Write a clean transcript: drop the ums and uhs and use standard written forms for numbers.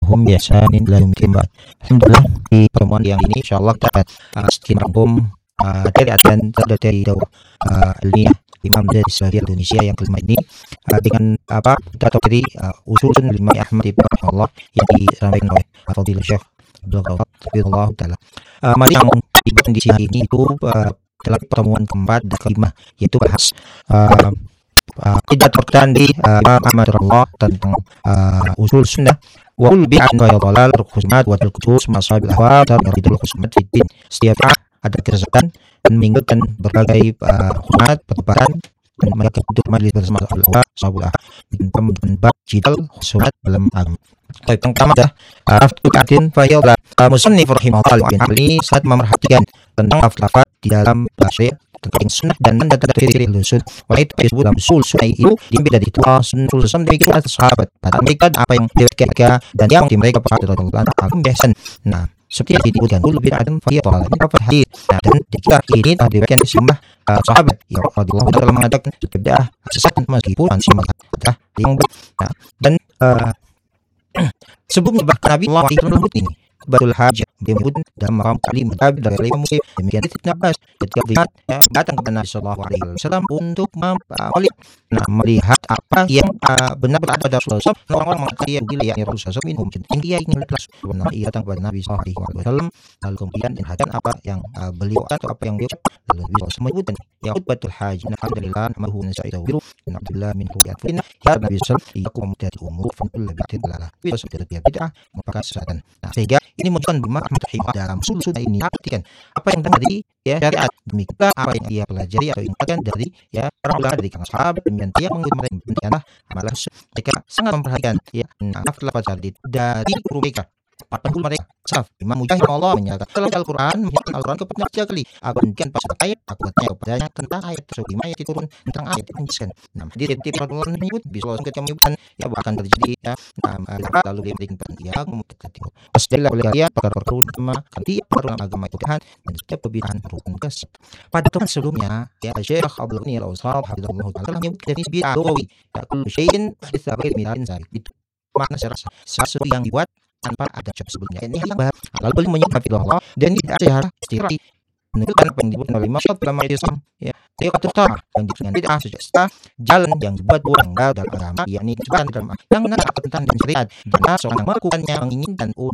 tabi'uhum bi ihsanin ila yaumil qiyamah. Alhamdulillah, di pertemuan yang ini insyaallah kita akan sedikit merangkum dari dakwah ilmiah Imam dari Islamiyah Indonesia yang kelima ini dengan kita tahu tadi usul sunnah Imam Ahmad ibn Allah yang disampaikan oleh Fadilul Syekh Abdul Ghafar taala. Mari yang dibahas di sini itu dalam pertemuan keempat dan kelima, yaitu bahas tidak terkait di Imam Ahmad Allah tentang usul sunnah wa ul bi'an wa yadhalal rukhsat wa al-qutus masabil ahwa dan ridul khusmat fiddin. Setiap ada kesesatan dan meninggalkan berbagai khusmat pertumpahan dan mereka untuk majlis bersama Allah sahabat dan bab jidal khusmat dalam agama. Baik, yang pertama adalah Afdul Adin Fayadla Musannif rahimahullah ini saat memerhatikan tentang lafaz di dalam bahasa tentang sunnah dan dari usul. Oleh itu disebut dalam usul sunnah itu diambil dari Tuhan sunnah sampai itu atas sahabat. Pada mereka apa yang mereka dan yang mereka perhatikan akan biasan. Nah, seperti yang disebutkan dulu bila ada fayadlah ini dapat hadis. Nah, dan jika ini telah diriwayatkan di sejumlah sahabat yang radhiyallahu anhum mengatakan bid'ah sesat meskipun masih mengatakan yang nah, dan sebelumnya bahkan Nabi Allah menyebut ini Batul Hajat dia menyebut dalam makam kali mutabi dari Imam Muslim. Demikian itu Ibn Abbas ketika melihat datang kepada Nabi Sallallahu Alaihi Wasallam untuk melihat apa yang benar berada pada Rasulullah. Orang-orang mengatakan dia gila ya Rasulullah minhum. Dia ingin kelas benar ia datang kepada Nabi Sallallahu Alaihi Wasallam lalu kemudian perhatikan apa yang beliau atau apa yang beliau lalu beliau menyebutkan ya Batul Hajat alhamdulillah namahu nasaidahu alhamdulillah min khuyatna ya Nabi Sallallahu Alaihi Wasallam muddat umur fa kullu bid'atin dalalah. Itu sebenarnya bid'ah merupakan kesesatan. Nah, sehingga ini menunjukkan bahwa Ahmad dalam sunnah ini artikan apa yang terjadi ya syariat demikian apa yang ia pelajari atau ingatkan dari ya para ulama dari kalangan sahabat demikian yang mengenai amalan mereka sangat memperhatikan ya lafaz dari guru mereka para mereka salaf Imam Mujahid Allah menyatakan dalam Al-Quran kepada 3 kali aku berikan pasal ayat aku bertanya kepadanya tentang ayat tersebut 5 ayat turun tentang ayat itu menjelaskan. Nah, di Rasulullah menyebut bisa ketika menyebutkan ya akan terjadi ya lalu dia berikan ya ketika asdalillah oleh dia perkara ulama kanti perkara agama itu kan dan setiap perbedaan rukun kes pada teman sebelumnya ya Syekh Abdul Ghani Al-Awsab hafizahullah taala menyebut dari bid'ah rawi ya kullu syai'in haditsa ghair milalin zalik itu makna sesuatu yang dibuat tanpa ada sebab sebelumnya. Ini yang bahas. Lalu beliau menyebut Allah dan tidak sejarah istirahat. Menunjukkan apa yang dibuat oleh Imam Syafi'i dalam Islam. Ya, dia kata yang disebutkan tidak sejak jalan yang dibuat dalam agama, yakni disebutkan dalam yang benar tentang dan syariat. Karena seorang melakukannya menginginkan